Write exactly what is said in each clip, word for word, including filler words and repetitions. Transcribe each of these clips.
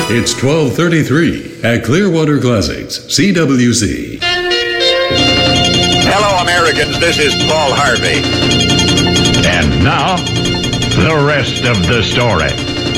It's twelve thirty-three at Clearwater Classics, C W C. Hello, Americans. This is Paul Harvey. And now, the rest of the story.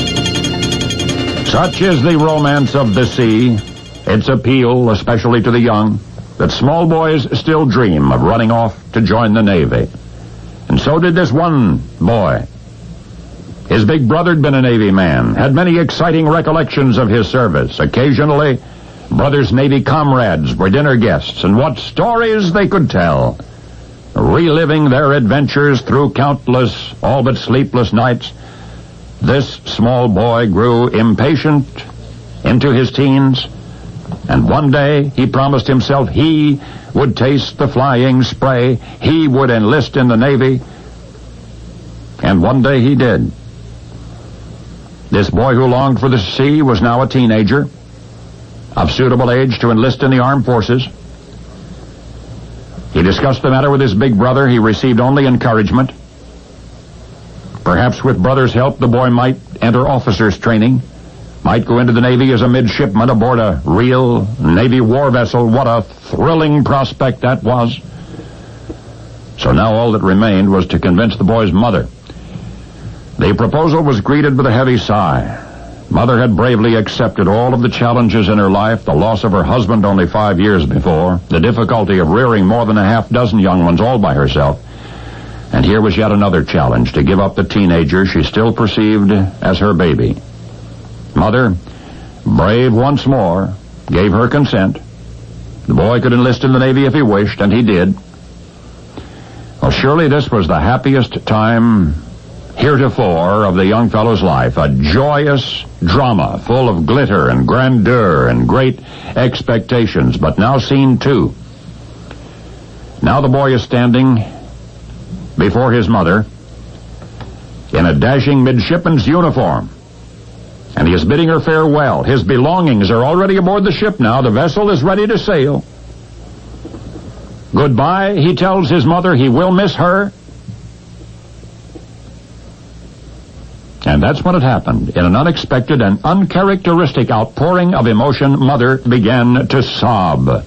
Such is the romance of the sea, its appeal, especially to the young, that small boys still dream of running off to join the Navy. And so did this one boy. His big brother had been a Navy man, had many exciting recollections of his service. Occasionally, brother's Navy comrades were dinner guests, and what stories they could tell. Reliving their adventures through countless, all but sleepless nights, this small boy grew impatient into his teens, and one day he promised himself he would taste the flying spray, he would enlist in the Navy, and one day he did. This boy who longed for the sea was now a teenager, of suitable age to enlist in the armed forces. He discussed the matter with his big brother. He received only encouragement. Perhaps with brother's help, the boy might enter officers' training, might go into the Navy as a midshipman aboard a real Navy war vessel. What a thrilling prospect that was. So now all that remained was to convince the boy's mother. The proposal was greeted with a heavy sigh. Mother had bravely accepted all of the challenges in her life, the loss of her husband only five years before, the difficulty of rearing more than a half dozen young ones all by herself. And here was yet another challenge, to give up the teenager she still perceived as her baby. Mother, brave once more, gave her consent. The boy could enlist in the Navy if he wished, and he did. Well, surely this was the happiest time heretofore of the young fellow's life, a joyous drama full of glitter and grandeur and great expectations, but now scene two. Now the boy is standing before his mother in a dashing midshipman's uniform, and he is bidding her farewell. His belongings are already aboard the ship now. The vessel is ready to sail. Goodbye, he tells his mother. He will miss her. And that's when it happened. In an unexpected and uncharacteristic outpouring of emotion, Mother began to sob.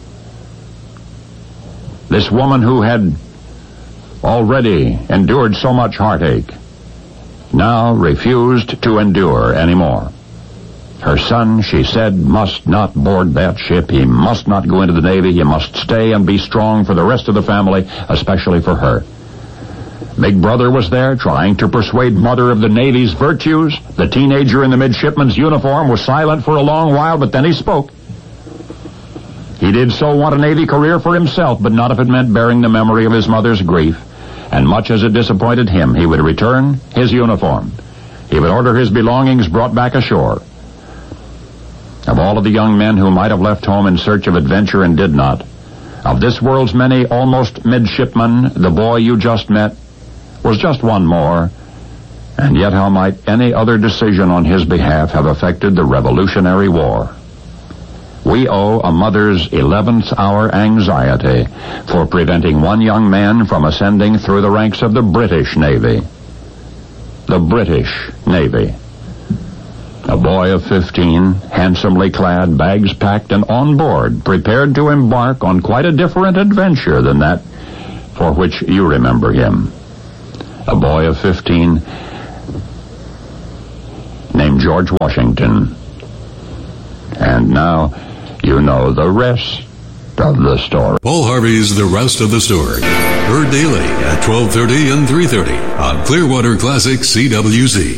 This woman who had already endured so much heartache now refused to endure anymore. Her son, she said, must not board that ship. He must not go into the Navy. He must stay and be strong for the rest of the family, especially for her. Big brother was there, trying to persuade Mother of the Navy's virtues. The teenager in the midshipman's uniform was silent for a long while, but then he spoke. He did so want a Navy career for himself, but not if it meant bearing the memory of his mother's grief. And much as it disappointed him, he would return his uniform. He would order his belongings brought back ashore. Of all of the young men who might have left home in search of adventure and did not, of this world's many almost midshipmen, the boy you just met was just one more, and yet how might any other decision on his behalf have affected the Revolutionary War? We owe a mother's eleventh hour anxiety for preventing one young man from ascending through the ranks of the British Navy. The British Navy. A boy of fifteen, handsomely clad, bags packed, and on board, prepared to embark on quite a different adventure than that for which you remember him. A boy of fifteen named George Washington. And now you know the rest of the story. Paul Harvey's The Rest of the Story. Heard daily at twelve thirty and three thirty on Clearwater Classic C W C.